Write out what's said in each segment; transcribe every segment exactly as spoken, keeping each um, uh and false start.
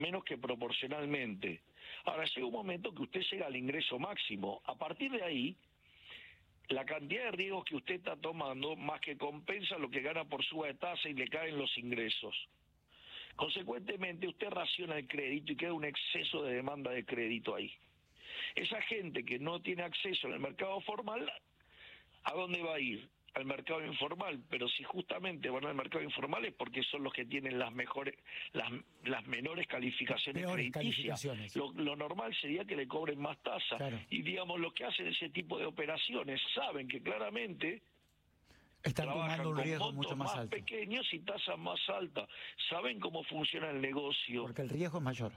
menos que proporcionalmente. Ahora llega un momento que usted llega al ingreso máximo. A partir de ahí, la cantidad de riesgos que usted está tomando más que compensa lo que gana por suba de tasa y le caen los ingresos. Consecuentemente, usted raciona el crédito y queda un exceso de demanda de crédito ahí. Esa gente que no tiene acceso en el mercado formal, ¿a dónde va a ir? Al mercado informal, pero si justamente van al mercado informal es porque son los que tienen las mejores, las, las menores calificaciones Peores crediticias. calificaciones. Lo, lo normal sería que le cobren más tasa. Claro. Y digamos, los que hacen ese tipo de operaciones saben que claramente están trabajan tomando un con riesgo montos mucho más más alto. pequeños y tasas más altas. Saben cómo funciona el negocio. Porque el riesgo es mayor.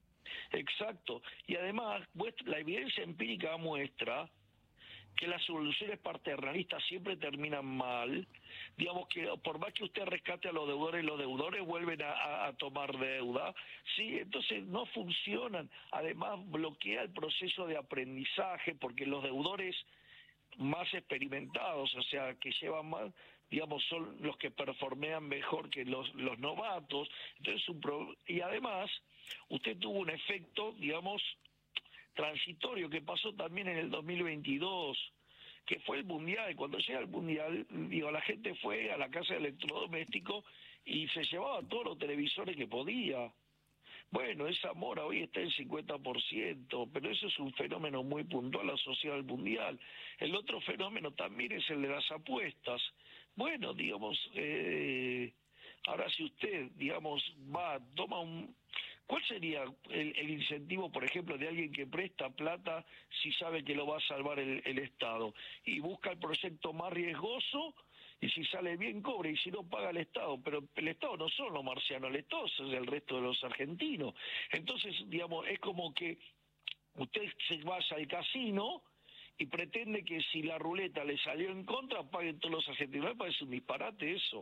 Exacto. Y además, la evidencia empírica muestra que las soluciones paternalistas siempre terminan mal. Digamos que por más que usted rescate a los deudores, los deudores vuelven a, a, a tomar deuda. Sí, entonces no funcionan. Además bloquea el proceso de aprendizaje porque los deudores más experimentados, o sea, que llevan más, digamos, son los que performean mejor que los, los novatos. Entonces, un pro... y además, usted tuvo un efecto, digamos, transitorio que pasó también en el dos mil veintidós, que fue el Mundial. Cuando llega el Mundial, digo, la gente fue a la casa de electrodomésticos y se llevaba todos los televisores que podía. Bueno, esa mora hoy está en cincuenta por ciento, pero eso es un fenómeno muy puntual asociado al Mundial. El otro fenómeno también es el de las apuestas. Bueno, digamos, eh, ahora si usted, digamos, va, toma un... ¿Cuál sería el, el incentivo, por ejemplo, de alguien que presta plata si sabe que lo va a salvar el, el Estado? Y busca el proyecto más riesgoso y si sale bien cobra y si no paga el Estado. Pero el Estado no son los marcianos, el Estado es el resto de los argentinos. Entonces, digamos, es como que usted se vaya al casino y pretende que si la ruleta le salió en contra, paguen todos los argentinos. Me parece un disparate eso.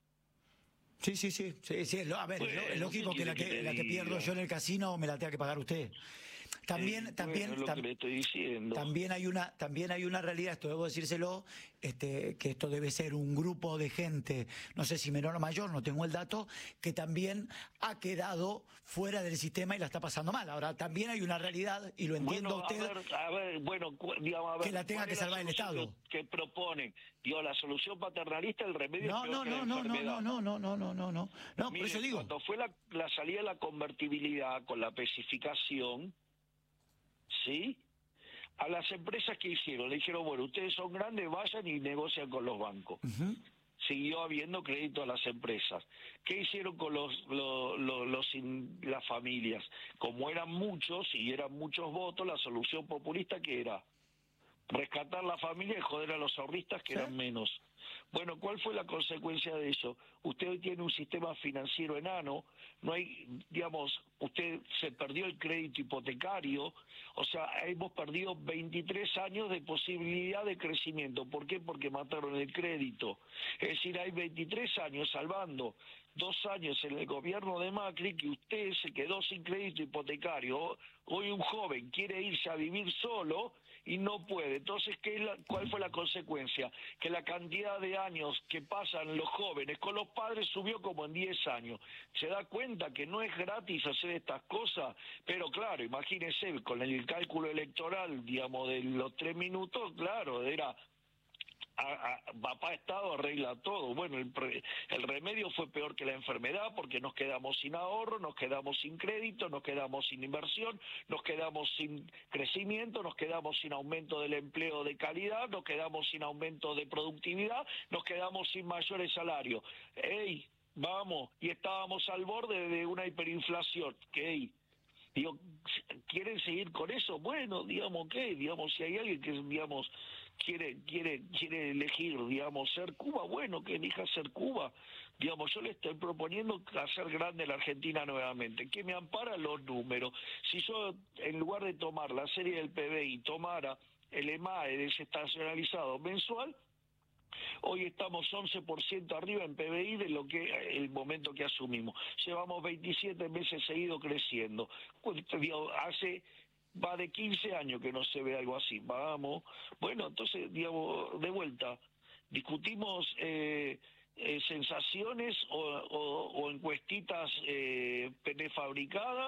Sí, sí, sí, sí, sí. A ver, bueno, es lógico que la que, que la que pierdo yo en el casino me la tenga que pagar usted. También, eh, también, bueno, es lo tam que le estoy diciendo. También hay una, también hay una realidad, esto debo decírselo, este, que esto debe ser un grupo de gente, no sé si menor o mayor, no tengo el dato, que también ha quedado fuera del sistema y la está pasando mal. Ahora, también hay una realidad, y lo entiendo bueno, usted, a ver, a ver, bueno, digamos, a ver, que la tenga que salvar el Estado. Que, que proponen, digo, la solución paternalista, el remedio no, es peor no, que no, la no, enfermedad. no, no, no, no, no, no, no, no, Mire, por eso digo. Cuando fue la, la salida de la convertibilidad con la especificación, ¿sí? A las empresas que hicieron, le dijeron, bueno, ustedes son grandes, vayan y negocian con los bancos. Uh-huh. Siguió habiendo crédito a las empresas. ¿Qué hicieron con los, los, los, los las familias? Como eran muchos y eran muchos votos, la solución populista que era rescatar la familia y joder a los ahorristas que ¿sí? eran menos. Bueno, ¿cuál fue la consecuencia de eso? Usted hoy tiene un sistema financiero enano, no hay, digamos, usted se perdió el crédito hipotecario, o sea, hemos perdido veintitrés años de posibilidad de crecimiento. ¿Por qué? Porque mataron el crédito. Es decir, hay veintitrés años salvando dos años en el gobierno de Macri que usted se quedó sin crédito hipotecario. Hoy un joven quiere irse a vivir solo y no puede. Entonces, ¿qué es la, ¿cuál fue la consecuencia? Que la cantidad de años que pasan los jóvenes con los padres subió como en diez años. Se da cuenta que no es gratis hacer estas cosas, pero claro, imagínese, con el cálculo electoral, digamos, de los tres minutos, claro, era... A, a, papá Estado arregla todo. Bueno, el, el remedio fue peor que la enfermedad porque nos quedamos sin ahorro, nos quedamos sin crédito, nos quedamos sin inversión, nos quedamos sin crecimiento, nos quedamos sin aumento del empleo de calidad, nos quedamos sin aumento de productividad, nos quedamos sin mayores salarios. ¡Ey! Vamos, y estábamos al borde de una hiperinflación. ¿Qué? Digo, ¿quieren seguir con eso? Bueno, digamos, ¿qué? Digamos, si hay alguien que, digamos, quiere quiere quiere elegir, digamos, ser Cuba, bueno, que elija ser Cuba. Digamos, yo le estoy proponiendo hacer grande la Argentina nuevamente. ¿Qué me ampara? Los números. Si yo, en lugar de tomar la serie del P B I, tomara el EMAE desestacionalizado mensual, hoy estamos once por ciento arriba en P B I de lo que el momento que asumimos. Llevamos veintisiete meses seguidos creciendo. Hace va de quince años que no se ve algo así. Vamos. Bueno, entonces, digamos, de vuelta, discutimos eh, eh, sensaciones o, o, o encuestitas eh, prefabricadas